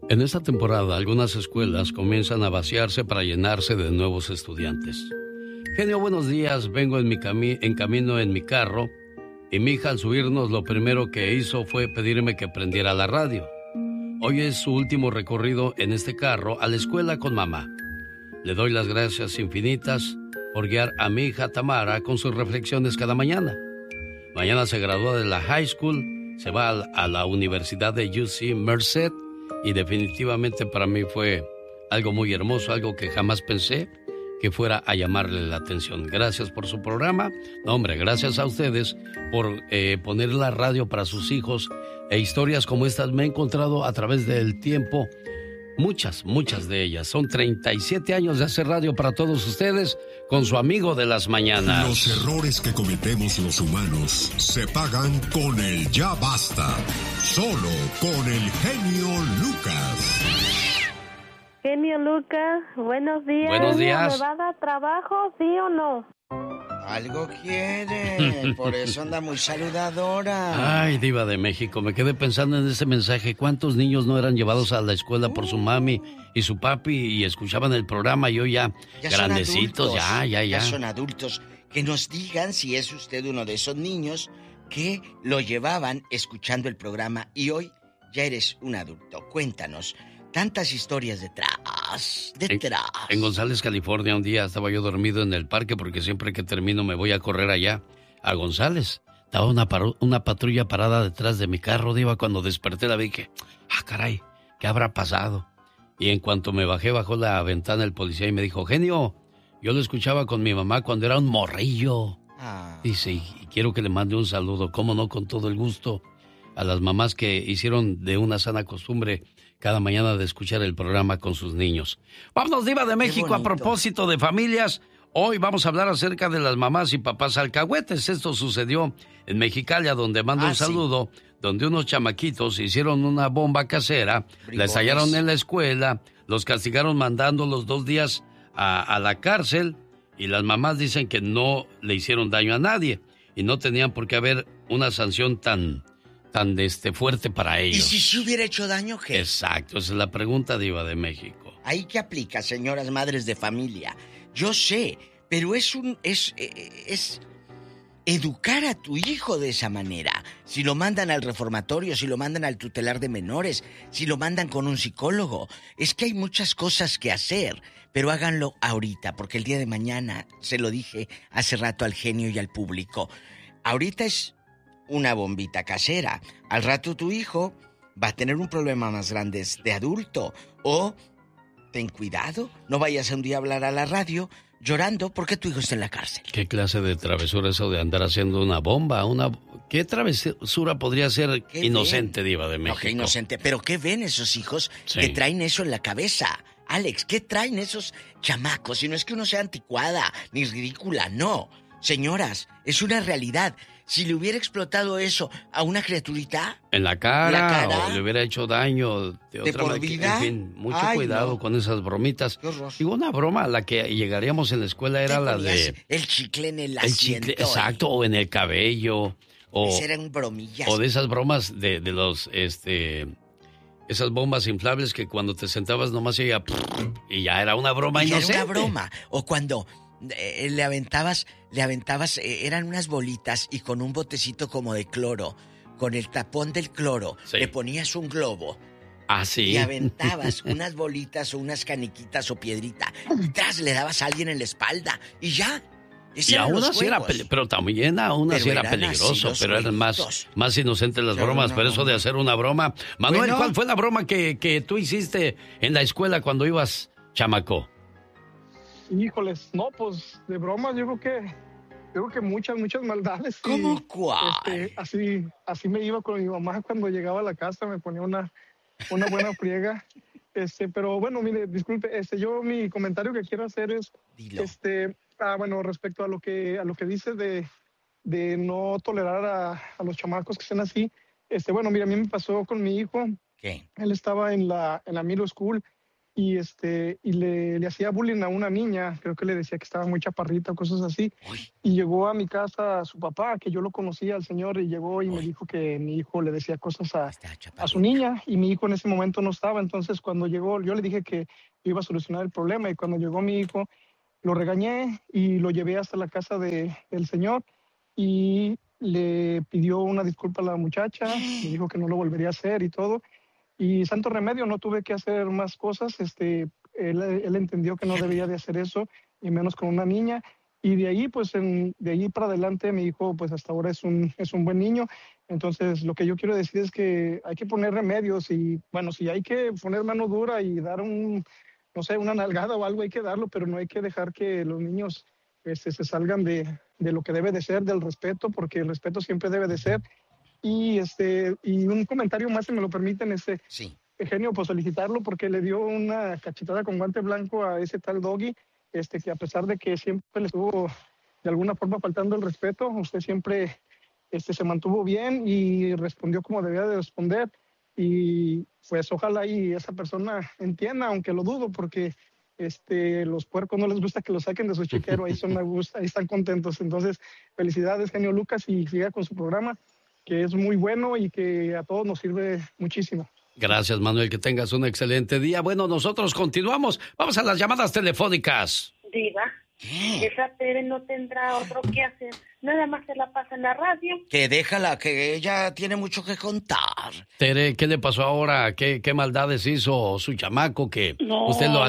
En esta temporada, algunas escuelas comienzan a vaciarse para llenarse de nuevos estudiantes. Genio, buenos días. Vengo en camino en mi carro y mi hija al subirnos lo primero que hizo fue pedirme que prendiera la radio. Hoy es su último recorrido en este carro a la escuela con mamá. Le doy las gracias infinitas por guiar a mi hija Tamara con sus reflexiones cada mañana. Mañana se gradúa de la high school, se va a la Universidad de UC Merced y definitivamente para mí fue algo muy hermoso, algo que jamás pensé que fuera a llamarle la atención. Gracias por su programa. No, hombre, gracias a ustedes por poner la radio para sus hijos e historias como estas me he encontrado a través del tiempo. Muchas de ellas. Son 37 años de hacer radio para todos ustedes con su amigo de las mañanas. Los errores que cometemos los humanos se pagan con el ya basta. Solo con el genio Lucas. Genio Lucas, buenos días. Buenos días. ¿Me va a dar trabajo, sí o no? Algo quiere, por eso anda muy saludadora. Ay, diva de México, me quedé pensando en ese mensaje. ¿Cuántos niños no eran llevados a la escuela por su mami y su papi y escuchaban el programa y hoy ya grandecitos, ya son adultos. Que nos digan si es usted uno de esos niños que lo llevaban escuchando el programa y hoy ya eres un adulto. Cuéntanos, tantas historias detrás. En González, California, un día estaba yo dormido en el parque porque siempre que termino me voy a correr allá, a González. Estaba una patrulla parada detrás de mi carro, diva. Cuando desperté la vi que, caray, ¿qué habrá pasado? Y en cuanto me bajó la ventana el policía y me dijo, genio, yo lo escuchaba con mi mamá cuando era un morrillo. Dice, y quiero que le mande un saludo, cómo no, con todo el gusto, a las mamás que hicieron de una sana costumbre cada mañana de escuchar el programa con sus niños. Vámonos, diva de México, a propósito de familias. Hoy vamos a hablar acerca de las mamás y papás alcahuetes. Esto sucedió en Mexicali, donde mando un saludo, donde unos chamaquitos hicieron una bomba casera, la estallaron en la escuela, los castigaron mandándolos 2 días a la cárcel, y las mamás dicen que no le hicieron daño a nadie y no tenían por qué haber una sanción tan fuerte para ellos. ¿Y si se hubiera hecho daño, qué? Exacto, esa es la pregunta, diva de México. Ahí que aplica, señoras madres de familia. Yo sé, pero es educar a tu hijo de esa manera. Si lo mandan al reformatorio, si lo mandan al tutelar de menores, si lo mandan con un psicólogo. Es que hay muchas cosas que hacer, pero háganlo ahorita, porque el día de mañana, se lo dije hace rato al genio y al público, ahorita es una bombita casera. Al rato tu hijo va a tener un problema más grande de adulto. O ten cuidado, no vayas a un día a hablar a la radio llorando porque tu hijo está en la cárcel. ¿Qué clase de travesura eso de andar haciendo una bomba? ¿Qué travesura podría ser inocente, diva de México? No, que inocente, pero ¿qué ven esos hijos que traen eso en la cabeza? Alex, ¿qué traen esos chamacos? Y no es que uno sea anticuada ni ridícula, no. Señoras, es una realidad. Si le hubiera explotado eso a una criaturita en la cara o le hubiera hecho daño de otra por vida. En fin, mucho cuidado con esas bromitas. Digo, una broma a la que llegaríamos en la escuela era la de el chicle en el asiento. Exacto, o en el cabello. Esas eran bromillas. O de esas bromas de los esas bombas inflables que cuando te sentabas nomás ella y ya era una broma inocente. Era una broma. O cuando le aventabas, eran unas bolitas y con un botecito como de cloro, con el tapón del cloro, le ponías un globo. Sí. Y aventabas unas bolitas o unas caniquitas o piedrita. Y tras le dabas a alguien en la espalda y ya. Y aún así era pero también aún así era peligroso, pero eran más inocentes las bromas, pero eso de hacer una broma. Manuel, ¿cuál fue la broma que tú hiciste en la escuela cuando ibas chamaco? Híjoles, no, pues de bromas yo creo que muchas maldades. ¿Cómo cuál? Así me iba con mi mamá cuando llegaba a la casa, me ponía una buena friega. Pero bueno, mire, disculpe, yo mi comentario que quiero hacer es Dilo. Bueno, respecto a lo que dices de no tolerar a los chamacos que estén así. Bueno, mira, a mí me pasó con mi hijo. ¿Qué? Él estaba en la middle school y le hacía bullying a una niña, creo que le decía que estaba muy chaparrita, cosas así. Y llegó a mi casa su papá, que yo lo conocía al señor, y llegó y me dijo que mi hijo le decía cosas a su niña, y mi hijo en ese momento no estaba. Entonces cuando llegó, yo le dije que iba a solucionar el problema, y cuando llegó mi hijo, lo regañé y lo llevé hasta la casa del señor, y le pidió una disculpa a la muchacha, me dijo que no lo volvería a hacer y todo. Y santo remedio, no tuve que hacer más cosas. Él entendió que no debía de hacer eso, y menos con una niña. Y de ahí, pues, de ahí para adelante, mi hijo, pues, hasta ahora es un buen niño. Entonces, lo que yo quiero decir es que hay que poner remedios, y, bueno, si hay que poner mano dura y dar no sé, una nalgada o algo, hay que darlo, pero no hay que dejar que los niños se salgan de lo que debe de ser, del respeto, porque el respeto siempre debe de ser. Y un comentario más, si me lo permiten, sí. Eugenio, pues solicitarlo porque le dio una cachetada con guante blanco a ese tal Doggy, que a pesar de que siempre le estuvo de alguna forma faltando el respeto, usted siempre se mantuvo bien y respondió como debía de responder. Y pues ojalá y esa persona entienda, aunque lo dudo, porque los puercos no les gusta que lo saquen de su chiquero, ahí están contentos. Entonces, felicidades, genio Lucas, y siga con su programa, que es muy bueno y que a todos nos sirve muchísimo. Gracias, Manuel, que tengas un excelente día. Bueno, nosotros continuamos. Vamos a las llamadas telefónicas. Diva, esa Tere no tendrá otro que hacer. Nada más se la pasa en la radio. Que déjala, que ella tiene mucho que contar. Tere, ¿qué le pasó ahora? ¿Qué maldades hizo su chamaco que usted lo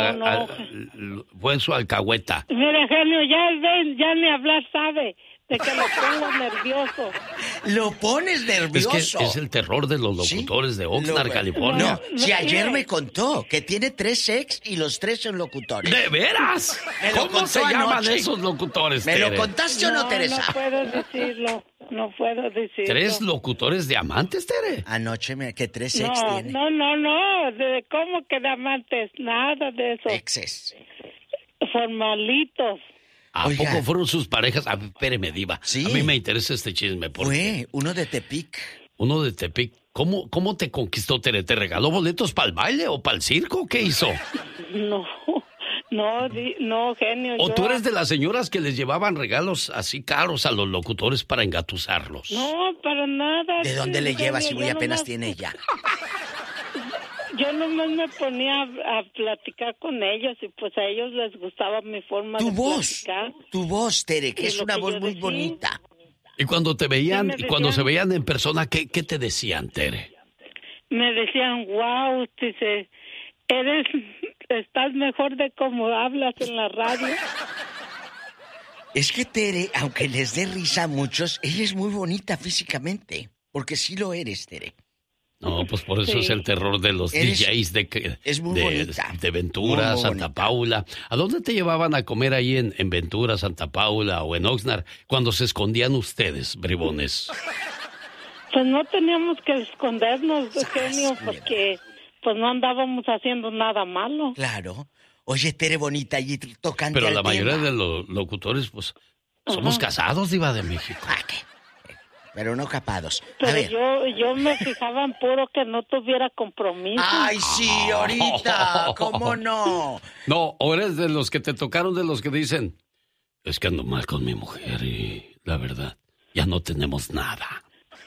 fue su alcahueta? Mire, genio, ya ni hablar sabe. De que lo pongo nervioso. ¿Lo pones nervioso? Es que es el terror de los locutores de Oxnard, California. No, si ayer me contó que tiene 3 ex y los 3 son locutores. ¿De veras? ¿Cómo se llaman esos locutores, ¿Me Tere? lo contaste o no, Teresa? No puedo decirlo. No puedo decirlo. 3 locutores de amantes, Tere? Anoche que 3 ex tiene. No. ¿Cómo que de amantes? Nada de eso. Exes. Formalitos. ¿A poco fueron sus parejas? Espéreme, Diva. Sí. A mí me interesa este chisme. Fue uno de Tepic. Uno de Tepic. ¿Cómo te conquistó, Tere? ¿Te regaló boletos para el baile o para el circo? ¿Qué hizo? No, genio. ¿O tú eres de las señoras que les llevaban regalos así caros a los locutores para engatusarlos? No, para nada. ¿De dónde le llevas si muy apenas tiene ella? Yo nomás me ponía a platicar con ellos y pues a ellos les gustaba mi forma de platicar. Tu voz, Tere, que es una voz muy bonita. Y cuando te veían, cuando se veían en persona, ¿qué te decían, Tere? Me decían, wow, dice, estás mejor de cómo hablas en la radio. Es que Tere, aunque les dé risa a muchos, ella es muy bonita físicamente, porque sí lo eres, Tere. No, pues por eso es el terror de los DJs de Ventura, Santa Paula. ¿A dónde te llevaban a comer ahí en Ventura, Santa Paula o en Oxnard cuando se escondían ustedes, bribones? Pues no teníamos que escondernos, genio, porque pues no andábamos haciendo nada malo. Claro. Oye, Tere bonita, y tocando Pero la mayoría de los locutores, pues, somos casados, Diva de México. Pero no capados. Pero a ver. Yo me fijaba en puro que no tuviera compromiso. ¡Ay, sí, ahorita! ¿Cómo no? No, o eres de los que te tocaron, de los que dicen, es que ando mal con mi mujer y la verdad, ya no tenemos nada.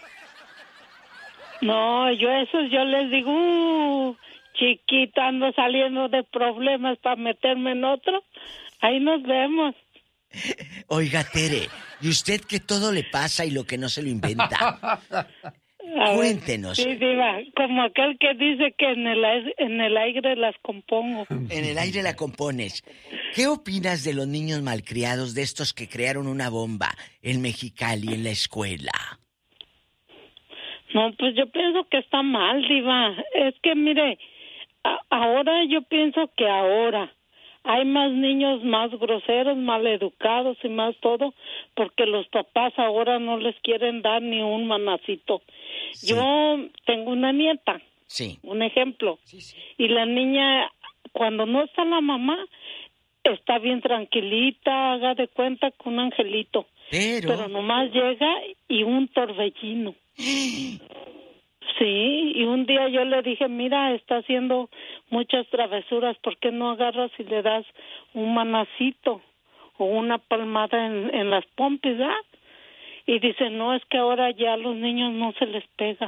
No, yo les digo, chiquita, ando saliendo de problemas para meterme en otro. Ahí nos vemos. Oiga, Tere, ¿y usted que todo le pasa y lo que no se lo inventa? Cuéntenos. Sí, Diva, como aquel que dice que en el aire las compongo. En el aire la compones. ¿Qué opinas de los niños malcriados, de estos que crearon una bomba en Mexicali en la escuela? No, pues yo pienso que está mal, Diva. Es que, mire, ahora yo pienso que ahora hay más niños más groseros, mal educados y más todo, porque los papás ahora no les quieren dar ni un manacito. Sí. Yo tengo una nieta, un ejemplo, y la niña, cuando no está la mamá, está bien tranquilita, haga de cuenta con un angelito. Pero nomás llega y un torbellino. Sí, y un día yo le dije, mira, está haciendo muchas travesuras, ¿por qué no agarras y le das un manacito o una palmada en las pompis, ¿verdad? Y dice, no, es que ahora ya a los niños no se les pega.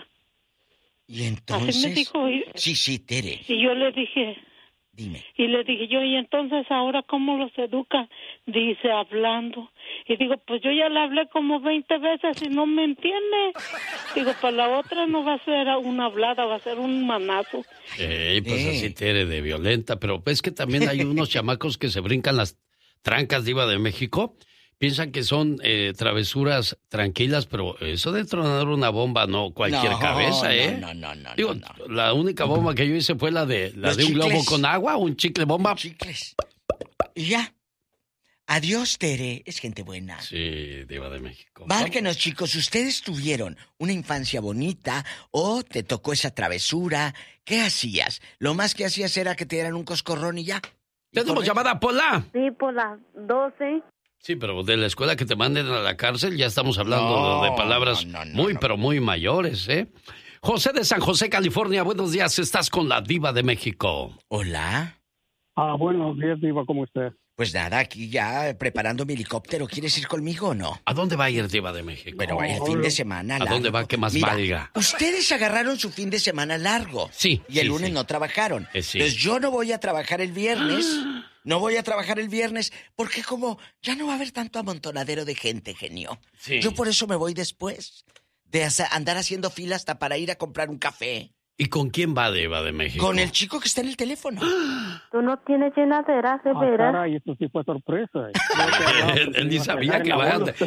Y entonces... Así me dijo. Sí, Tere. Y yo le dije... Dime. Y le dije yo, ¿y entonces ahora cómo los educa? Dice, hablando. Y digo, pues yo ya le hablé como 20 veces y no me entiende. Digo, para la otra no va a ser una hablada, va a ser un manazo. Pues así Tere de violenta, pero es que también hay unos chamacos que se brincan las trancas, Diva de México. Piensan que son travesuras tranquilas, pero eso de tronar una bomba, no cualquier cabeza, ¿eh? No. Digo, la única bomba que yo hice fue la de un globo con agua, un chicle bomba. Chicles. Y ya. Adiós, Tere. Es gente buena. Sí, Diva de México. Márquenos, chicos. ¿Ustedes tuvieron una infancia bonita o te tocó esa travesura? ¿Qué hacías? Lo más que hacías era que te dieran un coscorrón y ya. ¿Tenemos llamada, Pola? Sí, por las 12. Sí, pero de la escuela que te manden a la cárcel ya estamos hablando de palabras pero muy mayores, ¿eh? José de San José, California, buenos días, estás con la Diva de México. Hola. Buenos días, Diva, ¿cómo estás? Pues nada, aquí ya preparando mi helicóptero. ¿Quieres ir conmigo o no? ¿A dónde va a ir, Diva de México? Bueno, vaya fin de semana largo. ¿A dónde va que más valga? Ustedes agarraron su fin de semana largo. Sí. Y el lunes no trabajaron. Sí. Entonces yo no voy a trabajar el viernes. No voy a trabajar el viernes porque como ya no va a haber tanto amontonadero de gente, genio. Sí. Yo por eso me voy después de andar haciendo fila hasta para ir a comprar un café. ¿Y con quién va, Diva de México? Con el chico que está en el teléfono. Tú no tienes llenadera, de veras. Caray, esto sí fue sorpresa. Él ni sabía que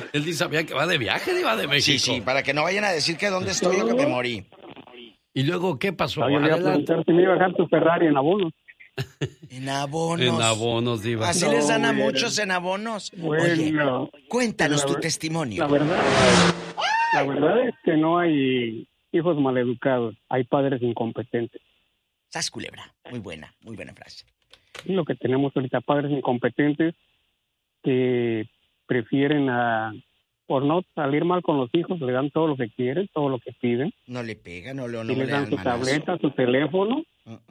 va de viaje, Diva de México. Sí, para que no vayan a decir que dónde estoy o que me morí. ¿Y luego qué pasó? Yo le iba a preguntar si me iba a dejar tu Ferrari en abonos. En abonos. En abonos, Diva. Así les dan a muchos en abonos. Bueno. Oye, cuéntanos tu testimonio. La verdad es que no hay hijos maleducados, hay padres incompetentes. Sas culebra, muy buena frase. Y lo que tenemos ahorita, padres incompetentes que prefieren por no salir mal con los hijos, le dan todo lo que quieren, todo lo que piden. No le pegan, no y le dan su tableta, su teléfono.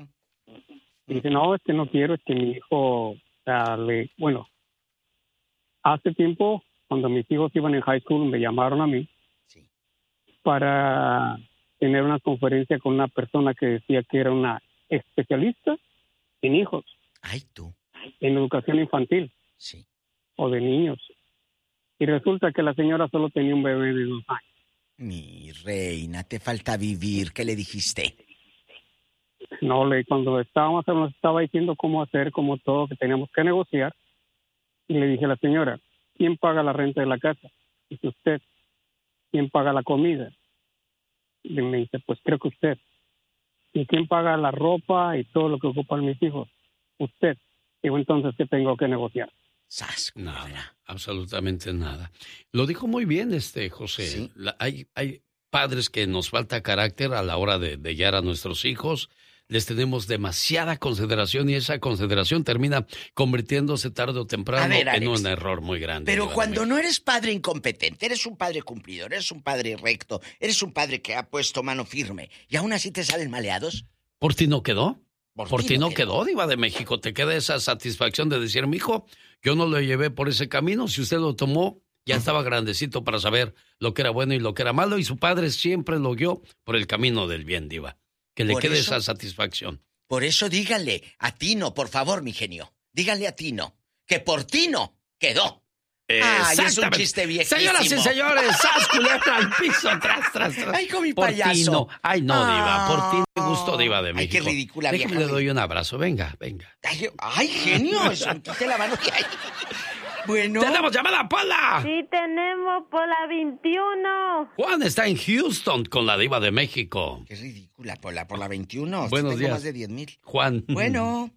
Y dicen, no, es que no quiero, es que mi hijo, hace tiempo, cuando mis hijos iban en high school, me llamaron a mí para tener una conferencia con una persona que decía que era una especialista en hijos. Ay, tú. En educación infantil. Sí. O de niños. Y resulta que la señora solo tenía un bebé de 2 años. Mi reina, te falta vivir. ¿Qué le dijiste? No, cuando estábamos, nos estaba diciendo cómo hacer, cómo todo, que teníamos que negociar. Y le dije a la señora, ¿quién paga la renta de la casa? Dice usted. ¿Quién paga la comida? Y me dice, pues creo que usted. ¿Y quién paga la ropa y todo lo que ocupan mis hijos? Usted. Digo, entonces, ¿qué tengo que negociar? Nada, absolutamente nada. Lo dijo muy bien José. ¿Sí? Hay padres que nos falta carácter a la hora de guiar a nuestros hijos. Les tenemos demasiada consideración y esa consideración termina convirtiéndose tarde o temprano en un error muy grande. Pero cuando no eres padre incompetente, eres un padre cumplidor, eres un padre recto, eres un padre que ha puesto mano firme y aún así te salen maleados. ¿Por ti no quedó? Por ti no quedó, Diva de México. Te queda esa satisfacción de decir, mijo, yo no lo llevé por ese camino. Si usted lo tomó, ya estaba grandecito para saber lo que era bueno y lo que era malo. Y su padre siempre lo guió por el camino del bien, Diva. Que le quede esa satisfacción. Por eso díganle a Tino, por favor, mi genio. Díganle a Tino que por Tino quedó. Es un chiste viejísimo. Señoras y señores, ¡sas culebra al piso! Tras. ¡Ay, con mi por payaso! Tino. ¡Ay, no, Diva! Por ti me gustó, Diva de México. ¡Ay, qué ridícula, vieja! Déjame le doy un abrazo. Venga. ¡Ay, genio! Eso, quite la mano que hay. Bueno. ¡Tenemos llamada, Pola! Sí, tenemos Pola 21. Juan está en Houston con la Diva de México. Qué ridícula, Pola, por la 21. Buenos días. Más de 10,000. Juan. Bueno.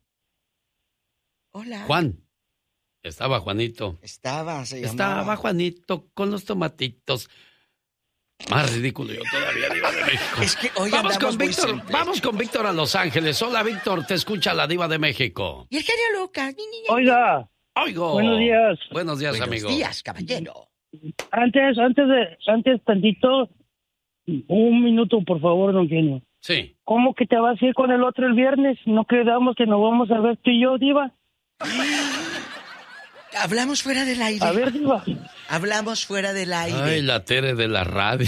Hola. Juan. Estaba Juanito. Estaba Juanito con los tomatitos. Más ridículo yo todavía, Diva de México. Es que hoy vamos con Víctor a Los Ángeles. Hola, Víctor, te escucha la Diva de México. Y el genio Lucas. Oiga. Oigo. Buenos días. Buenos días, amigo. Buenos días, caballero. Antes tantito, un minuto, por favor, don genio. Sí. ¿Cómo que te vas a ir con el otro el viernes? ¿No quedamos que nos vamos a ver tú y yo, Diva? Hablamos fuera del aire. A ver, Diva. Hablamos fuera del aire. Ay, la Tere de la radio.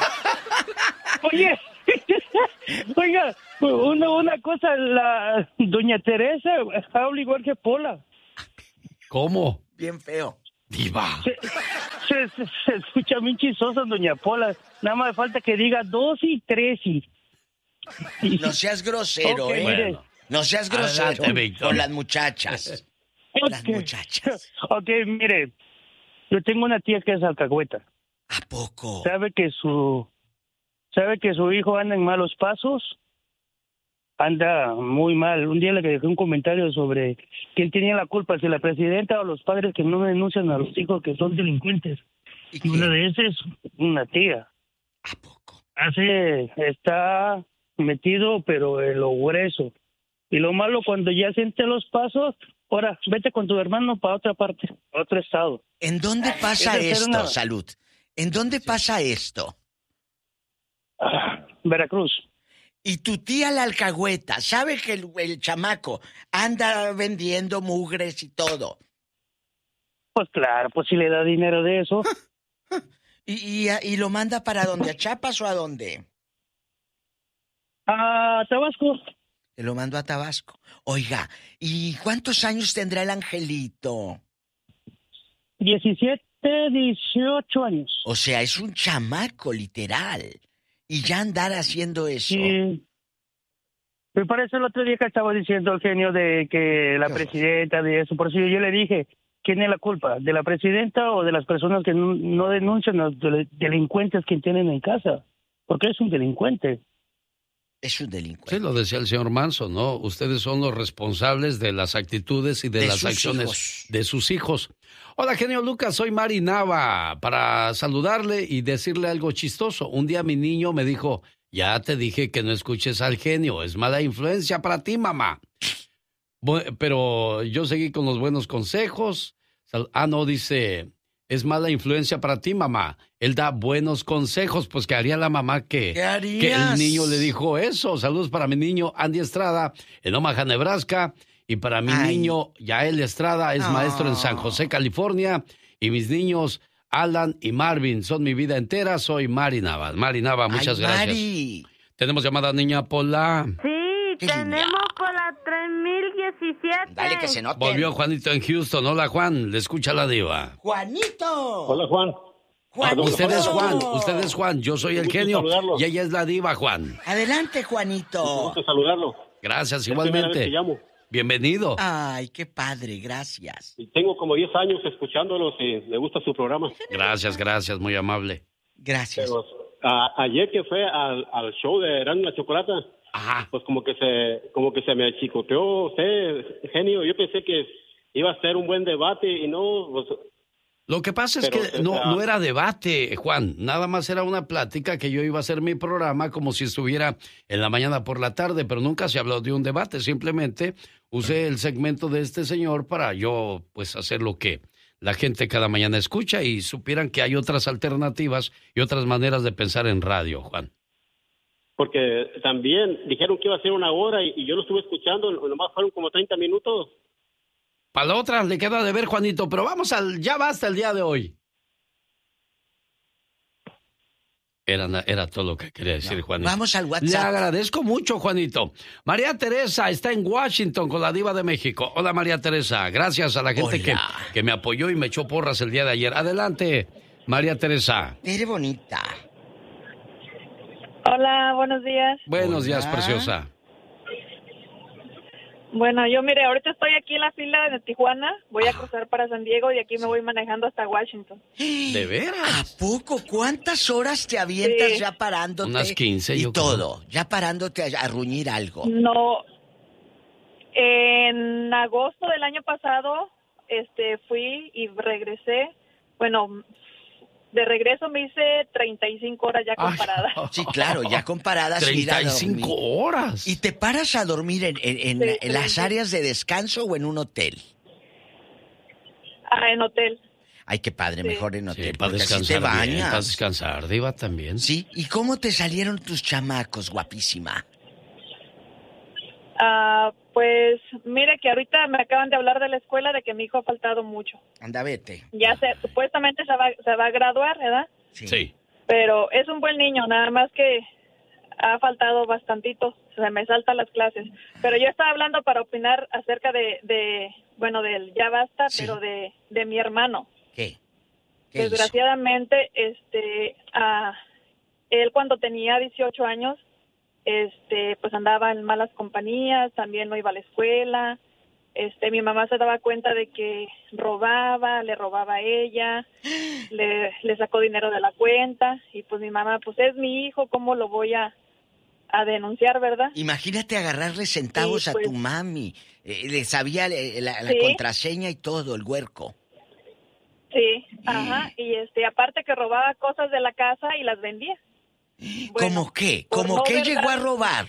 Oye, oiga, una cosa, la doña Teresa habla igual que Pola. ¿Cómo? Bien feo. Diva. Se escucha bien chistosa, doña Pola. Nada más falta que diga 2 y 3 y... No seas grosero, Okay, bueno. No seas grosero Adelante, Víctor. con las muchachas. Las muchachas. Ok, mire, yo tengo una tía que es alcahueta. ¿A poco? Sabe que su hijo anda en malos pasos, anda muy mal. Un día le dejé un comentario sobre quién tenía la culpa, si la presidenta o los padres que no denuncian a los hijos que son delincuentes. ¿Y Una de esas es una tía. ¿A poco? Está metido, pero en lo grueso. Y lo malo, cuando ya siente los pasos, ahora, vete con tu hermano para otra parte, a otro estado. ¿En dónde pasa Esa es esto, una- Salud? ¿En dónde pasa esto? Veracruz. Y tu tía la alcahueta, sabe que el chamaco anda vendiendo mugres y todo. Pues claro, pues si le da dinero de eso. ¿Y lo manda para dónde? ¿A Chiapas o a dónde? A Tabasco. Te lo mando a Tabasco. Oiga, ¿y cuántos años tendrá el angelito? 17, 18 años. O sea, es un chamaco, literal. Y ya andar haciendo eso. Sí. Me parece el otro día que estaba diciendo el genio de que la presidenta de eso. Por eso yo le dije, ¿quién es la culpa? ¿De la presidenta o de las personas que no denuncian a los delincuentes que tienen en casa? Porque es un delincuente. Es un delincuente. Sí, lo decía el señor Manson, ¿no? Ustedes son los responsables de las actitudes y de las sus acciones hijos. de sus hijos. Hola, genio Lucas, soy Mari Nava, para saludarle y decirle algo chistoso. Un día mi niño me dijo, ya te dije que no escuches al genio, es mala influencia para ti, mamá. Pero yo seguí con los buenos consejos. No, dice, es mala influencia para ti, mamá. Él da buenos consejos, pues ¿qué haría la mamá ¿Qué que harías? el niño le dijo eso? Saludos para mi niño Andy Estrada en Omaha, Nebraska. Y para mi niño Yael Estrada, es maestro en San José, California. Y mis niños Alan y Marvin son mi vida entera. Soy Mari Nava. Mari Nava, muchas gracias. Mari. Tenemos llamada niña Pola. Sí, Qué tenemos linda. por la 3017. Dale que se note. Volvió Juanito en Houston. Hola, Juan. Le escucha la diva. ¡Juanito! Hola, Juan. ¡Juanito! Usted es Juan. Yo soy el Gusto genio. saludarlo. Y ella es la diva, Juan. Adelante, Juanito. Gusto saludarlo. Gracias, Es la primera vez igualmente. que llamo. Bienvenido. Ay, qué padre, gracias. Y tengo como 10 años escuchándolos y me gusta su programa. Gracias, muy amable. Gracias. Pero ayer que fue al show de Erasmo y la Chocolata, Ajá. pues como que se me chicoteó usted, genio. Yo pensé que iba a ser un buen debate y no, pues, Lo que pasa es pero, que o sea, no era debate, Juan. Nada más era una plática que yo iba a hacer mi programa como si estuviera en la mañana por la tarde, pero nunca se habló de un debate. Simplemente usé el segmento de este señor para yo, pues, hacer lo que la gente cada mañana escucha y supieran que hay otras alternativas y otras maneras de pensar en radio, Juan. porque también dijeron que iba a ser 1 hora y yo lo estuve escuchando, nomás fueron como 30 minutos. Para la otra le queda de ver, Juanito, pero vamos ya basta el día de hoy. Era todo lo que quería decir, Juanito. Vamos al Le WhatsApp. agradezco mucho, Juanito. María Teresa está en Washington con la diva de México. Hola, María Teresa. Gracias a la gente que me apoyó y me echó porras el día de ayer. Adelante, María Teresa. Eres bonita. Hola, buenos días. Buenos días, preciosa. Bueno, yo mire, ahorita estoy aquí en la fila de Tijuana, voy a cruzar para San Diego y aquí me voy manejando hasta Washington. ¿De veras? ¿A poco? ¿Cuántas horas te avientas Sí. ya parándote? Unas 15, y yo creo. todo, ya parándote a ruñir algo. No, en agosto del año pasado, fui y regresé, bueno, de regreso me hice 35 horas ya comparadas. Sí, claro, ya comparadas. ir a 35 dormir. horas. ¿Y te paras a dormir en las áreas de descanso o en un hotel? En hotel. Ay, qué padre, mejor en hotel. Sí, para porque así descansar te bañas. bien, para descansar, Diva, también. Sí, ¿y cómo te salieron tus chamacos, guapísima? Pues mire que ahorita me acaban de hablar de la escuela de que mi hijo ha faltado mucho. Anda, vete. Ya supuestamente se va a graduar, ¿verdad? Sí. Pero es un buen niño, nada más que ha faltado bastantito, se me saltan las clases. Pero yo estaba hablando para opinar acerca del Ya Basta, Sí. pero de mi hermano. ¿Qué? ¿Qué hizo? Desgraciadamente, él cuando tenía 18 años, pues andaba en malas compañías, también no iba a la escuela. Mi mamá se daba cuenta de que le robaba a ella, le sacó dinero de la cuenta, y pues mi mamá, pues es mi hijo, ¿cómo lo voy a denunciar, verdad? Imagínate agarrarle centavos Sí, pues, a tu mami. Le sabía la Sí. contraseña y todo, el huerco. Sí, ajá, y aparte que robaba cosas de la casa y las vendía. ¿Cómo qué? por ¿Cómo no qué ver llegó a nada. robar?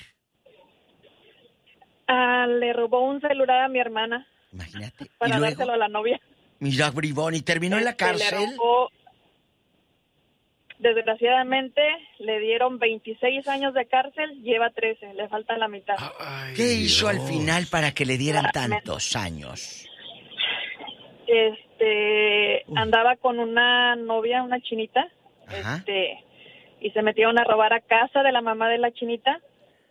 Le robó un celular a mi hermana. Imagínate. Para ¿Y luego? dárselo a la novia. Mira, bribón, ¿y terminó en la Le cárcel? robó. Desgraciadamente le dieron 26 años de cárcel, lleva 13, le falta la mitad. ¿Qué hizo al final para que le dieran tantos años? Andaba con una novia, una chinita, Ajá. y se metieron a robar a casa de la mamá de la chinita,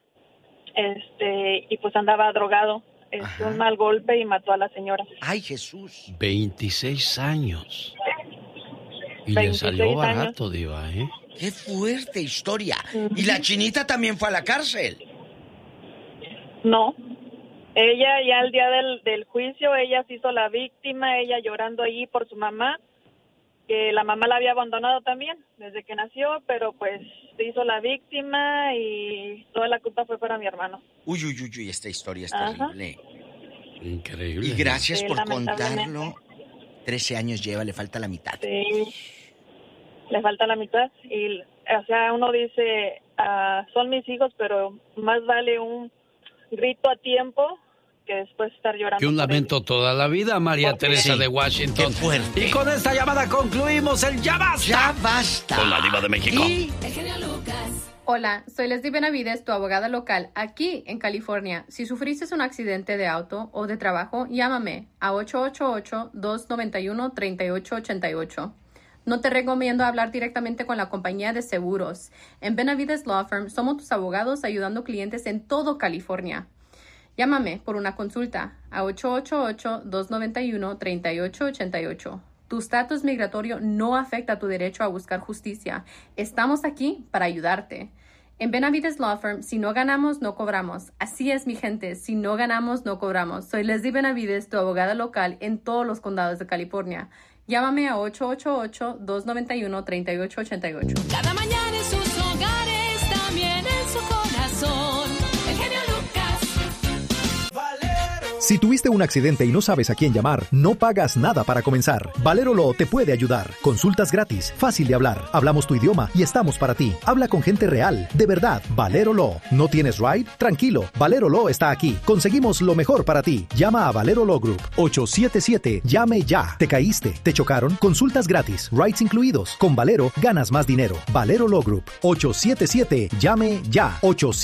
y pues andaba drogado. Un mal golpe y mató a la señora. ¡Ay, Jesús! 26 años. Y 26 le salió años. barato, Diva, ¿eh? ¡Qué fuerte historia! ¿Y la chinita también fue a la cárcel? No. Ella ya el día del juicio, ella se hizo la víctima, ella llorando allí por su mamá, que la mamá la había abandonado también desde que nació, pero pues se hizo la víctima y toda la culpa fue para mi hermano. Uy, esta historia es Ajá. terrible. Increíble. Y gracias Sí, por lamentablemente. contarlo. 13 años lleva, le falta la mitad. Sí, le falta la mitad. Y, o sea, uno dice, son mis hijos, pero más vale un grito a tiempo que después estar llorando. Que un por lamento toda la vida, María Teresa Sí. de Washington. Qué fuerte. Y con esta llamada concluimos el Ya Basta. ¡Ya basta! Con la Diva de México. Y Hola, soy Leslie Benavides, tu abogada local aquí en California. Si sufriste un accidente de auto o de trabajo, llámame a 888-291-3888. No te recomiendo hablar directamente con la compañía de seguros. En Benavides Law Firm somos tus abogados ayudando clientes en todo California. Llámame por una consulta a 888-291-3888. Tu estatus migratorio no afecta tu derecho a buscar justicia. Estamos aquí para ayudarte. En Benavides Law Firm, si no ganamos, no cobramos. Así es, mi gente, si no ganamos, no cobramos. Soy Leslie Benavides, tu abogada local en todos los condados de California. Llámame a 888-291-3888. Cada mañana en sus hogares, también en su corazón. El genio Lucas. Si tuviste un accidente y no sabes a quién llamar, no pagas nada para comenzar. Valero Law te puede ayudar. Consultas gratis, fácil de hablar. Hablamos tu idioma y estamos para ti. Habla con gente real, de verdad. Valero Law. ¿No tienes ride? Tranquilo, Valero Law está aquí. Conseguimos lo mejor para ti. Llama a Valero Law Group. 877, llame ya. ¿Te caíste? ¿Te chocaron? Consultas gratis, rides incluidos. Con Valero ganas más dinero. Valero Law Group. 877, llame ya.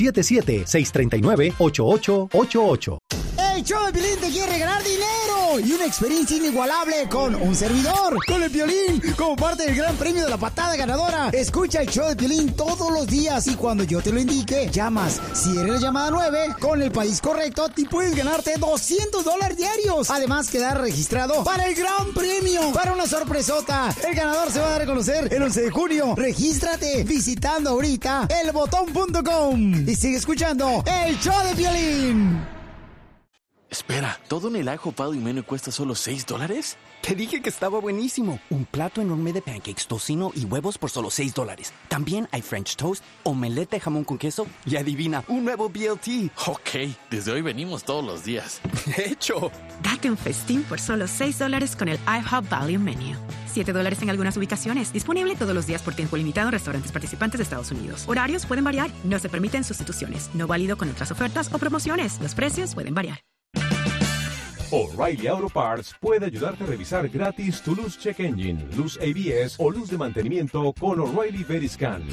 877-639-8888. El show de Piolín te quiere regalar dinero y una experiencia inigualable con un servidor, con el Piolín, como parte del gran premio de la patada ganadora. Escucha el show de Piolín todos los días y cuando yo te lo indique, llamas. Si eres la llamada 9, con el país correcto, te puedes ganarte $200 diarios. Además, quedar registrado para el gran premio, para una sorpresota. El ganador se va a dar a conocer el 11 de junio. Regístrate visitando ahorita elbotón.com y sigue escuchando el show de Piolín. Espera, ¿todo en el ajo Pado y Meno cuesta solo $6? Te dije que estaba buenísimo. Un plato enorme de pancakes, tocino y huevos por solo $6. También hay French toast, omelette de jamón con queso y adivina, un nuevo BLT. Ok, desde hoy venimos todos los días. De hecho. Date un festín por solo $6 con el IHOP Value Menu. $7 en algunas ubicaciones. Disponible todos los días por tiempo limitado en restaurantes participantes de Estados Unidos. Horarios pueden variar. No se permiten sustituciones. No válido con otras ofertas o promociones. Los precios pueden variar. O'Reilly Auto Parts puede ayudarte a revisar gratis tu luz check engine, luz ABS o luz de mantenimiento con O'Reilly Veriscan.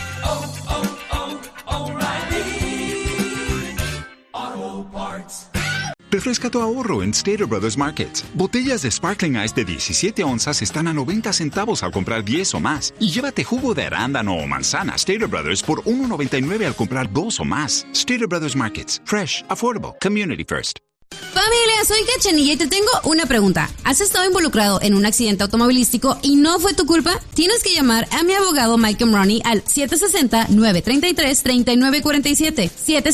O'Reilly Auto Parts. Refresca tu ahorro en Stater Brothers Markets. Botellas de Sparkling Ice de 17 onzas están a 90 centavos al comprar 10 o más. Y llévate jugo de arándano o manzana Stater Brothers por $1.99 al comprar 2 o más. Stater Brothers Markets. Fresh, affordable, community first. Familia, soy Cachanilla y te tengo una pregunta. ¿Has estado involucrado en un accidente automovilístico y no fue tu culpa? Tienes que llamar a mi abogado Mike Romney al 760-933-3947.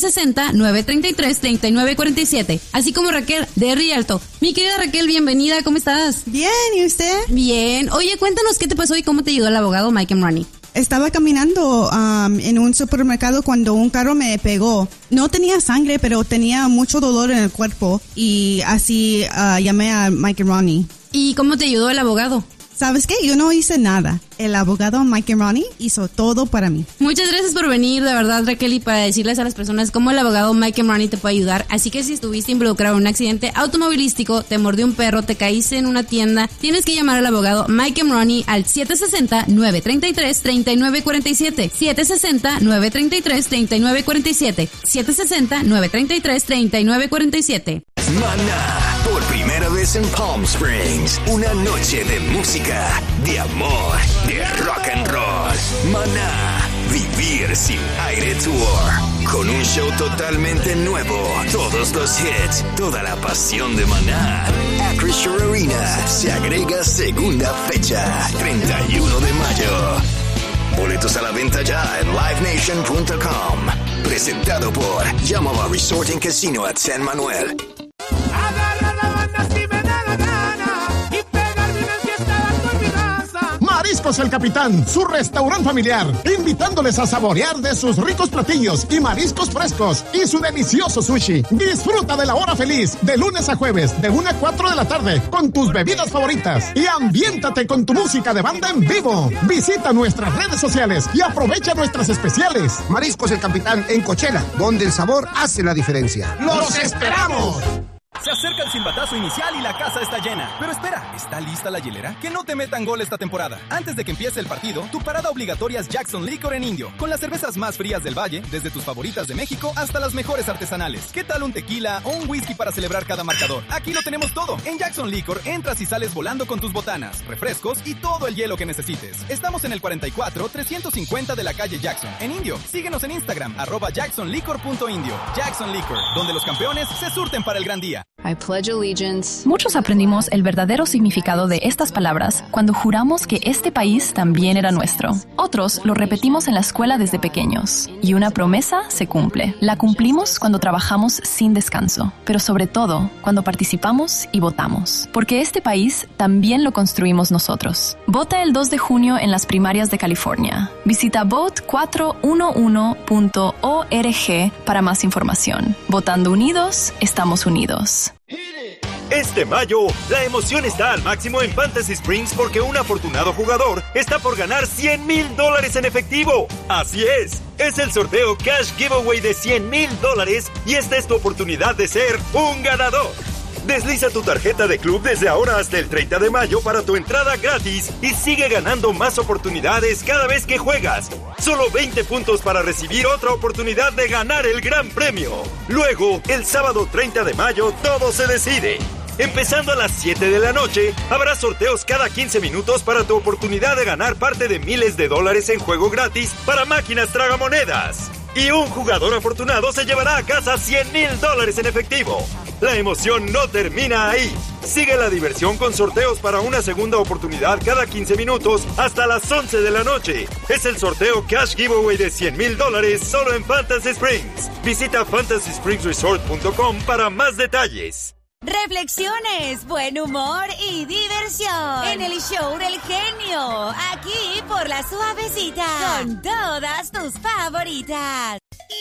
760-933-3947. Así como Raquel de Rialto. Mi querida Raquel, bienvenida, ¿cómo estás? Bien, ¿y usted? Bien. Oye, cuéntanos qué te pasó y cómo te ayudó el abogado Mike Romney. Estaba caminando en un supermercado cuando un carro me pegó. No tenía sangre, pero tenía mucho dolor en el cuerpo y así llamé a Mike Romney. ¿Y cómo te ayudó el abogado? ¿Sabes qué? Yo no hice nada. El abogado Mike Romney hizo todo para mí. Muchas gracias por venir, de verdad, Raquel, y para decirles a las personas cómo el abogado Mike Romney te puede ayudar. Así que si estuviste involucrado en un accidente automovilístico, te mordió un perro, te caíste en una tienda, tienes que llamar al abogado Mike Romney al 760-933-3947. 760-933-3947. 760-933-3947. Maná, por primera vez en Palm Springs, una noche de música, de amor, de rock and roll. Maná, Vivir Sin Aire Tour, con un show totalmente nuevo, todos los hits, toda la pasión de Maná. Acrisure Arena se agrega segunda fecha, 31 de mayo. Boletos a la venta ya en livenation.com. Presentado por Yamaha Resort and Casino at San Manuel. Agarra la banda si me da la gana y pegarme una fiesta con mi raza. Mariscos El Capitán, su restaurante familiar, invitándoles a saborear de sus ricos platillos y mariscos frescos y su delicioso sushi. Disfruta de la hora feliz de lunes a jueves de 1 a 4 de la tarde con tus bebidas favoritas y ambiéntate con tu música de banda en vivo. Visita nuestras redes sociales y aprovecha nuestras especiales. Mariscos El Capitán en Coachella, donde el sabor hace la diferencia. ¡Los esperamos! Se acerca el silbatazo inicial y la casa está llena. Pero espera, ¿está lista la hielera? Que no te metan gol esta temporada. Antes de que empiece el partido, tu parada obligatoria es Jackson Liquor en Indio, con las cervezas más frías del valle, desde tus favoritas de México hasta las mejores artesanales. ¿Qué tal un tequila o un whisky para celebrar cada marcador? Aquí lo tenemos todo. En Jackson Liquor entras y sales volando con tus botanas, refrescos y todo el hielo que necesites. Estamos en el 44-350 de la calle Jackson, en Indio. Síguenos en Instagram, @jacksonliquor.indio. Jackson Liquor, donde los campeones se surten para el gran día. I pledge allegiance. Muchos aprendimos el verdadero significado de estas palabras cuando juramos que este país también era nuestro. Otros lo repetimos en la escuela desde pequeños. Y una promesa se cumple. La cumplimos cuando trabajamos sin descanso, pero sobre todo cuando participamos y votamos. Porque este país también lo construimos nosotros. Vota el 2 de junio en las primarias de California. Visita vote411.org para más información. Votando unidos, estamos unidos. Este mayo, la emoción está al máximo en Fantasy Springs porque un afortunado jugador está por ganar $100,000 en efectivo. Así es el sorteo Cash Giveaway de $100,000 y esta es tu oportunidad de ser un ganador. Desliza tu tarjeta de club desde ahora hasta el 30 de mayo para tu entrada gratis y sigue ganando más oportunidades cada vez que juegas. Solo 20 puntos para recibir otra oportunidad de ganar el gran premio. Luego, el sábado 30 de mayo, todo se decide. Empezando a las 7 de la noche, habrá sorteos cada 15 minutos para tu oportunidad de ganar parte de miles de dólares en juego gratis para máquinas tragamonedas. Y un jugador afortunado se llevará a casa $100,000 en efectivo. La emoción no termina ahí. Sigue la diversión con sorteos para una segunda oportunidad cada 15 minutos hasta las 11 de la noche. Es el sorteo Cash Giveaway de $100,000 solo en Fantasy Springs. Visita fantasyspringsresort.com para más detalles. Reflexiones, buen humor y diversión en el show del genio, aquí por La Suavecita, con todas tus favoritas.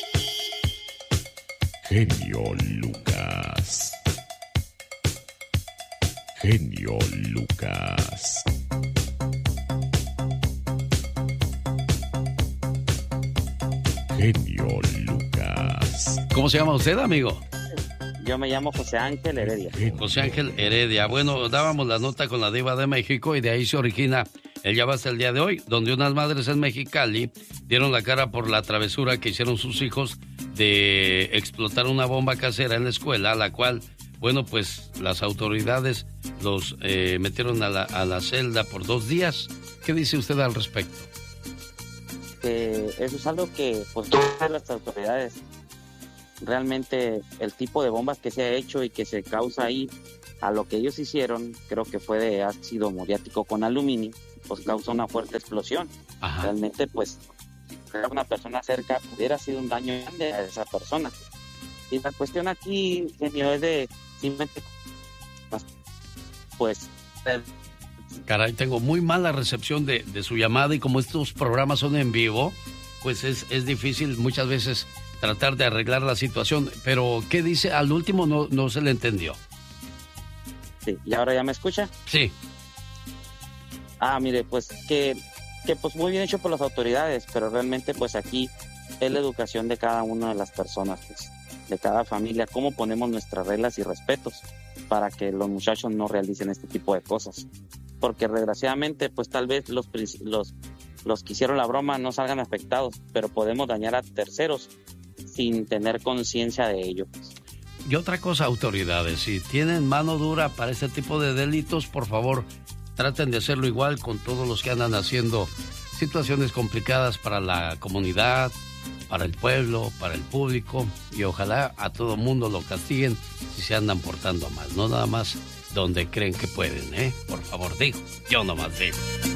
Genio Lucas. Genio Lucas. Genio Lucas. ¿Cómo se llama usted, amigo? Yo me llamo José Ángel Heredia. José Ángel Heredia. Bueno, dábamos la nota con la Diva de México y de ahí se origina el Ya Basta el día de hoy, donde unas madres en Mexicali dieron la cara por la travesura que hicieron sus hijos de explotar una bomba casera en la escuela, la cual, bueno, pues las autoridades los metieron a la celda por 2 días. ¿Qué dice usted al respecto? Eso es algo que, pues, todas las autoridades, realmente el tipo de bombas que se ha hecho y que se causa ahí, a lo que ellos hicieron, creo que fue de ácido muriático con aluminio, pues causa una fuerte explosión. Ajá. Realmente, pues, si era una persona cerca, hubiera sido un daño grande a esa persona. Y la cuestión aquí, genio, es de simplemente, pues... Caray, tengo muy mala recepción de su llamada y como estos programas son en vivo, pues es difícil muchas veces tratar de arreglar la situación. Pero, ¿qué dice? Al último no se le entendió. Sí, ¿y ahora ya me escucha? Sí. Mire, pues que pues muy bien hecho por las autoridades, pero realmente pues aquí es la educación de cada una de las personas, pues, de cada familia, cómo ponemos nuestras reglas y respetos para que los muchachos no realicen este tipo de cosas. Porque desgraciadamente, pues tal vez los que hicieron la broma no salgan afectados, pero podemos dañar a terceros sin tener conciencia de ello. Y otra cosa, autoridades, si tienen mano dura para este tipo de delitos, por favor, traten de hacerlo igual con todos los que andan haciendo situaciones complicadas para la comunidad, para el pueblo, para el público, y ojalá a todo mundo lo castiguen si se andan portando mal, no nada más donde creen que pueden, Por favor, digo, yo nomás digo.